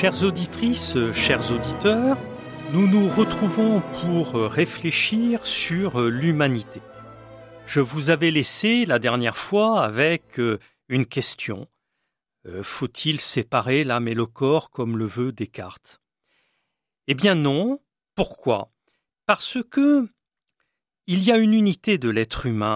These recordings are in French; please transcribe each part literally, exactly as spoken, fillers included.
Chères auditrices, chers auditeurs, nous nous retrouvons pour réfléchir sur l'humanité. Je vous avais laissé la dernière fois avec une question. Faut-il séparer l'âme et le corps comme le veut Descartes ? Eh bien non. Pourquoi ? Parce que il y a une unité de l'être humain.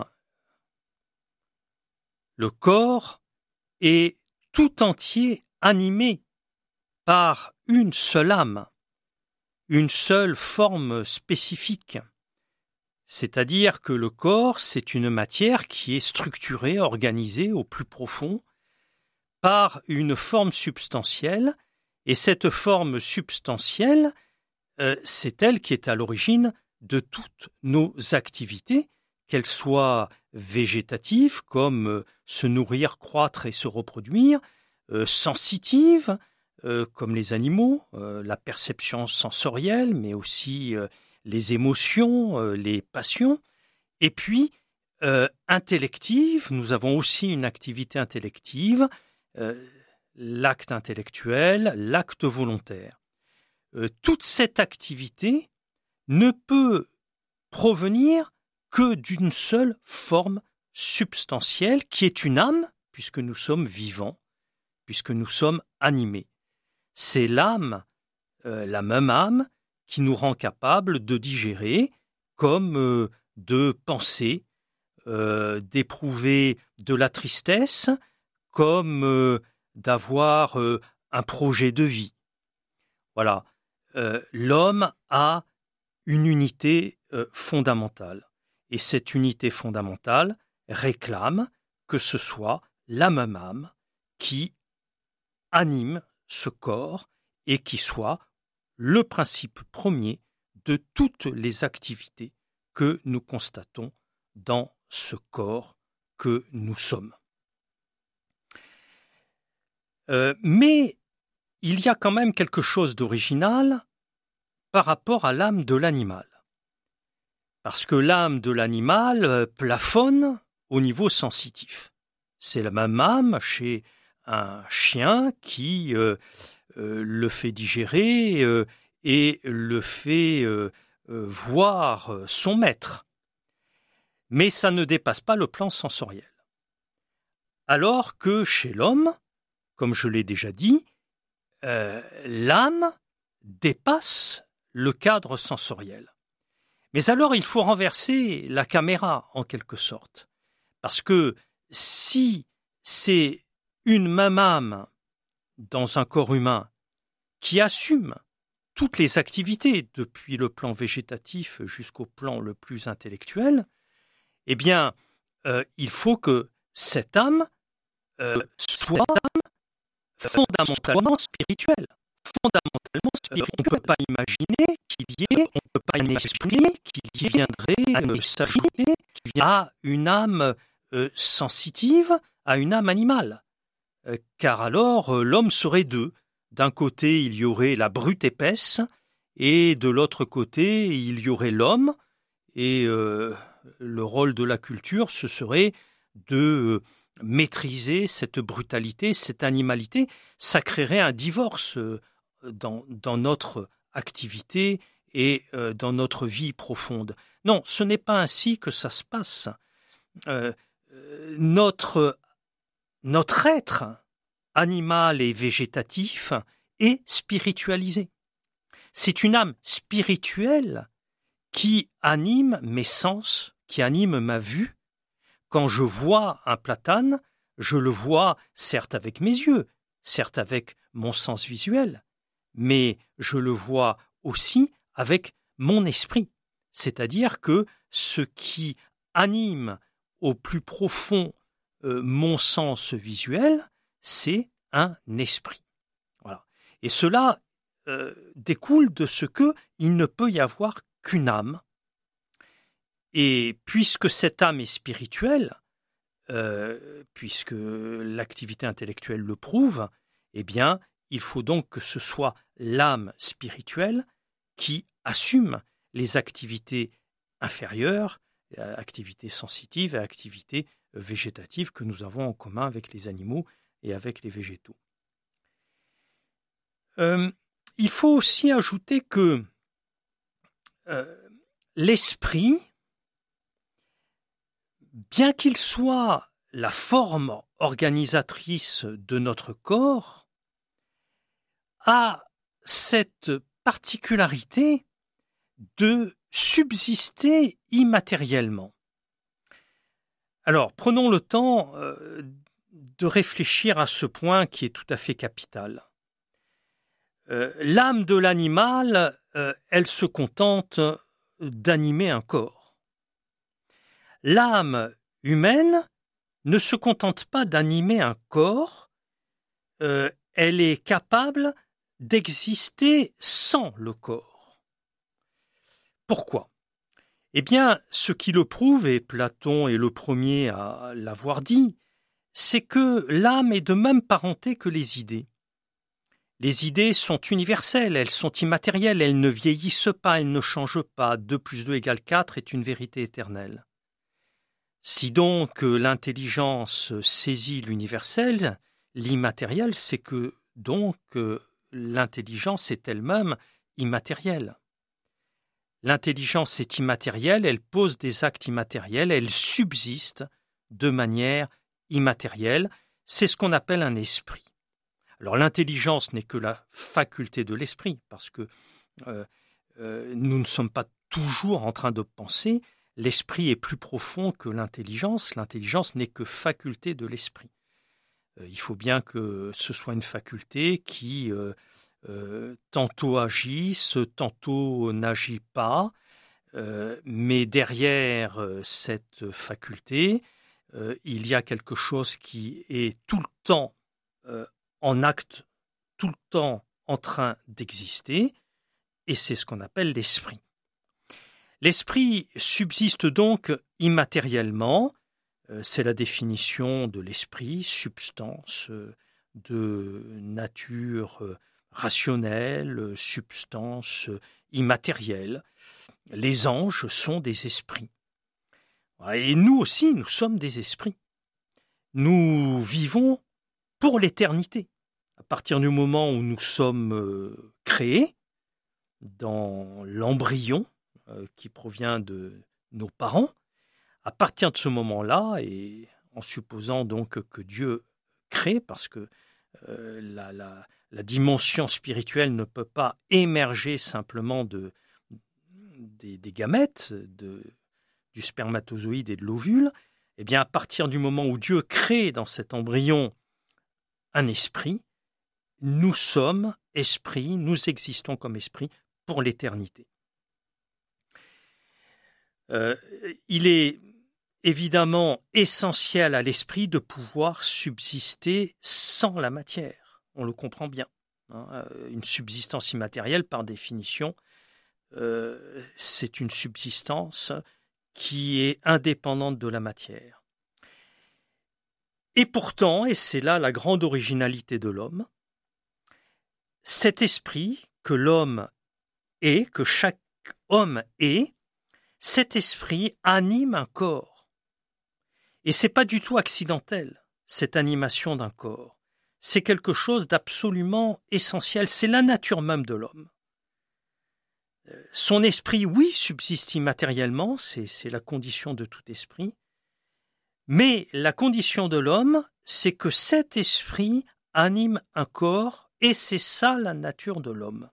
Le corps est tout entier animé par une seule âme, une seule forme spécifique. C'est-à-dire que le corps, c'est une matière qui est structurée, organisée au plus profond par une forme substantielle, et cette forme substantielle, euh, c'est elle qui est à l'origine de toutes nos activités, qu'elles soient végétatives, comme euh, se nourrir, croître et se reproduire, euh, sensitives, euh, comme les animaux, euh, la perception sensorielle, mais aussi euh, les émotions, euh, les passions, et puis euh, intellective. Nous avons aussi une activité intellective, euh, l'acte intellectuel, l'acte volontaire. Euh, toute cette activité ne peut provenir que d'une seule forme substantielle qui est une âme, puisque nous sommes vivants, puisque nous sommes animés. C'est l'âme, euh, la même âme, qui nous rend capables de digérer, comme euh, de penser, euh, d'éprouver de la tristesse, comme euh, d'avoir euh, un projet de vie. Voilà, euh, l'homme a une unité euh, fondamentale. Et cette unité fondamentale réclame que ce soit la même âme qui anime ce corps et qui soit le principe premier de toutes les activités que nous constatons dans ce corps que nous sommes. Euh, mais il y a quand même quelque chose d'original par rapport à l'âme de l'animal. Parce que l'âme de l'animal plafonne au niveau sensitif. C'est la même âme chez un chien qui euh, euh, le fait digérer euh, et le fait euh, euh, voir son maître. Mais ça ne dépasse pas le plan sensoriel. Alors que chez l'homme, comme je l'ai déjà dit, euh, l'âme dépasse le cadre sensoriel. Mais alors il faut renverser la caméra en quelque sorte. Parce que si c'est une même âme dans un corps humain qui assume toutes les activités, depuis le plan végétatif jusqu'au plan le plus intellectuel, eh bien, euh, il faut que cette âme euh, soit fondamentalement spirituelle. Fondamentalement spirituelle. On ne peut pas imaginer qu'il y ait, on ne peut pas un esprit qui viendrait euh, s'ajouter à une âme euh, sensitive, à une âme animale. Euh, car alors, euh, l'homme serait deux. D'un côté, il y aurait la brute épaisse, et de l'autre côté, il y aurait l'homme, et euh, le rôle de la culture, ce serait de maîtriser cette brutalité, cette animalité. Ça créerait un divorce euh, dans, dans notre activité et euh, dans notre vie profonde. Non, ce n'est pas ainsi que ça se passe. Euh, euh, notre, notre être animal et végétatif est spiritualisé. C'est une âme spirituelle qui anime mes sens, qui anime ma vue. Quand je vois un platane, je le vois certes avec mes yeux, certes avec mon sens visuel, mais je le vois aussi avec mon esprit. C'est-à-dire que ce qui anime au plus profond euh, mon sens visuel, c'est un esprit. Voilà. Et cela euh, découle de ce qu'il ne peut y avoir qu'une âme. Et puisque cette âme est spirituelle, euh, puisque l'activité intellectuelle le prouve, eh bien, il faut donc que ce soit l'âme spirituelle qui assume les activités inférieures, activités sensitives et activités végétatives que nous avons en commun avec les animaux et avec les végétaux. Euh, il faut aussi ajouter que euh, l'esprit, bien qu'il soit la forme organisatrice de notre corps, a cette particularité de subsister immatériellement. Alors, prenons le temps euh, de réfléchir à ce point qui est tout à fait capital. Euh, l'âme de l'animal, euh, elle se contente d'animer un corps. L'âme humaine ne se contente pas d'animer un corps, euh, elle est capable d'exister sans le corps. Pourquoi ? Eh bien, ce qui le prouve, et Platon est le premier à l'avoir dit, c'est que l'âme est de même parenté que les idées. Les idées sont universelles, elles sont immatérielles, elles ne vieillissent pas, elles ne changent pas. deux plus deux égale quatre est une vérité éternelle. Si donc l'intelligence saisit l'universel, l'immatériel, c'est que donc l'intelligence est elle-même immatérielle. L'intelligence est immatérielle, elle pose des actes immatériels, elle subsiste de manière immatérielle. C'est ce qu'on appelle un esprit. Alors l'intelligence n'est que la faculté de l'esprit, parce que euh, euh, nous ne sommes pas toujours en train de penser. L'esprit est plus profond que l'intelligence. L'intelligence n'est que faculté de l'esprit. Euh, il faut bien que ce soit une faculté qui euh, euh, tantôt agisse, tantôt n'agit pas, euh, mais derrière euh, cette faculté, euh, il y a quelque chose qui est tout le temps euh, en acte, tout le temps en train d'exister, et c'est ce qu'on appelle l'esprit. L'esprit subsiste donc immatériellement, euh, c'est la définition de l'esprit, substance euh, de nature euh, rationnelle, substance euh, immatérielle. Les anges sont des esprits. Et nous aussi, nous sommes des esprits. Nous vivons pour l'éternité. À partir du moment où nous sommes euh, créés, dans l'embryon euh, qui provient de nos parents, à partir de ce moment-là, et en supposant donc que Dieu crée, parce que euh, la, la, la dimension spirituelle ne peut pas émerger simplement de, des, des gamètes, de, du spermatozoïde et de l'ovule, eh bien à partir du moment où Dieu crée dans cet embryon un esprit, nous sommes esprits, nous existons comme esprits pour l'éternité. Euh, il est évidemment essentiel à l'esprit de pouvoir subsister sans la matière. On le comprend bien. Hein. Une subsistance immatérielle, par définition, euh, c'est une subsistance qui est indépendante de la matière. Et pourtant, et c'est là la grande originalité de l'homme, cet esprit que l'homme est, que chaque homme est, cet esprit anime un corps. Et ce n'est pas du tout accidentel, cette animation d'un corps. C'est quelque chose d'absolument essentiel, c'est la nature même de l'homme. Son esprit, oui, subsiste immatériellement, c'est, c'est la condition de tout esprit, mais la condition de l'homme, c'est que cet esprit anime un corps, et c'est ça la nature de l'homme.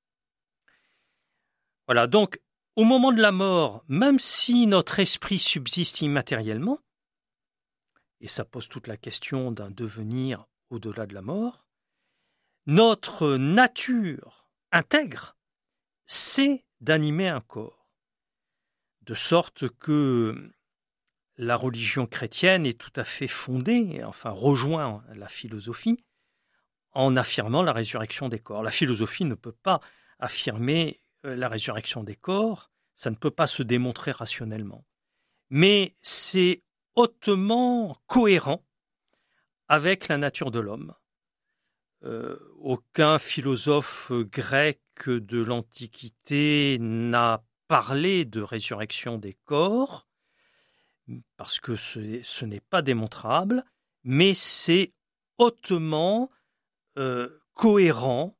Voilà, donc au moment de la mort, même si notre esprit subsiste immatériellement, et ça pose toute la question d'un devenir au-delà de la mort, notre nature intègre, c'est d'animer un corps. De sorte que la religion chrétienne est tout à fait fondée, enfin rejoint la philosophie, en affirmant la résurrection des corps. La philosophie ne peut pas affirmer la résurrection des corps, ça ne peut pas se démontrer rationnellement. Mais c'est hautement cohérent avec la nature de l'homme. Euh, aucun philosophe grec de l'Antiquité n'a parlé de résurrection des corps, parce que ce, ce n'est pas démontrable, mais c'est hautement euh, cohérent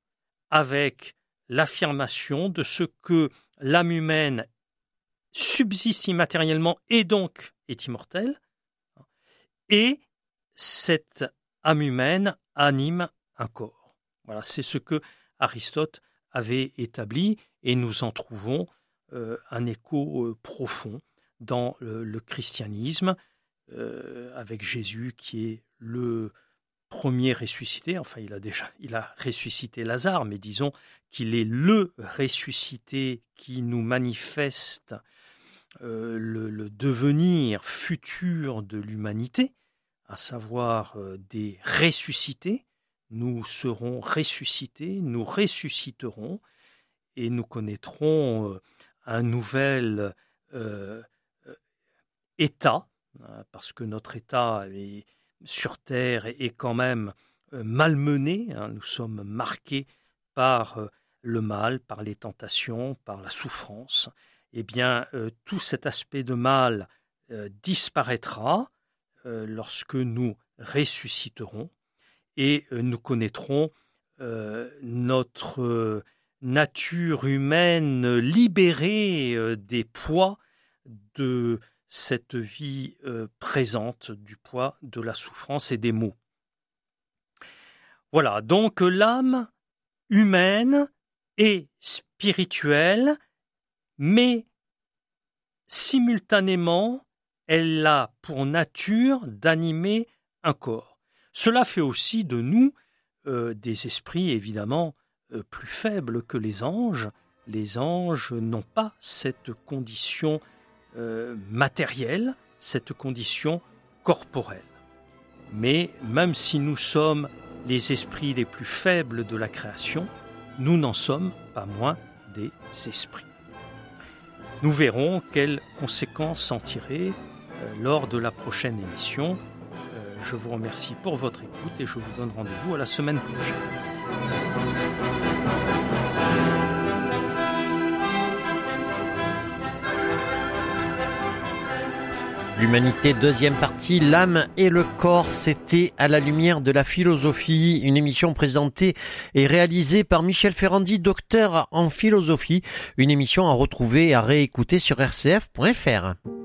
avec l'affirmation de ce que l'âme humaine subsiste immatériellement et donc est immortelle, et cette âme humaine anime un corps. Voilà, c'est ce que Aristote avait établi, et nous en trouvons euh, un écho euh, profond dans le, le christianisme, euh, avec Jésus qui est le premier ressuscité. Enfin, il a déjà il a ressuscité Lazare, mais disons qu'il est le ressuscité qui nous manifeste euh, le, le devenir futur de l'humanité, à savoir euh, des ressuscités. Nous serons ressuscités, nous ressusciterons, et nous connaîtrons euh, un nouvel euh, état, parce que notre état est, sur Terre est quand même euh, malmené. Hein, nous sommes marqués par euh, le mal, par les tentations, par la souffrance. Eh bien, euh, tout cet aspect de mal euh, disparaîtra euh, lorsque nous ressusciterons, et euh, nous connaîtrons euh, notre euh, nature humaine libérée euh, des poids de cette vie euh, présente, du poids de la souffrance et des maux. Voilà, donc l'âme humaine est spirituelle, mais simultanément, elle a pour nature d'animer un corps. Cela fait aussi de nous euh, des esprits évidemment euh, plus faibles que les anges. Les anges n'ont pas cette condition euh, matérielle, cette condition corporelle. Mais même si nous sommes les esprits les plus faibles de la création, nous n'en sommes pas moins des esprits. Nous verrons quelles conséquences en tirer euh, lors de la prochaine émission. Euh, je vous remercie pour votre écoute et je vous donne rendez-vous à la semaine prochaine. L'humanité, deuxième partie, l'âme et le corps, c'était À la lumière de la philosophie, une émission présentée et réalisée par Michel Ferrandi, docteur en philosophie, une émission à retrouver et à réécouter sur r c f point f r.